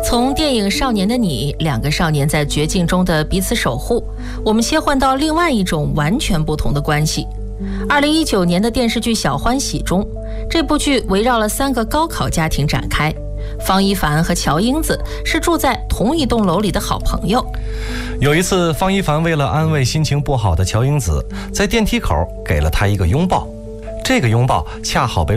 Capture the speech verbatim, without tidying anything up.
从电影《少年的你》，两个少年在绝境中的彼此守护，我们切换到另外一种完全不同的关系。二零一九年的电视剧《小欢喜》中，这部剧围绕了三个高考家庭展开。方一凡和乔英子是住在同一栋楼里的好朋友。 有一次，方一凡为了安慰心情不好的乔英子，在电梯口给了她一个拥抱，这个拥抱恰好被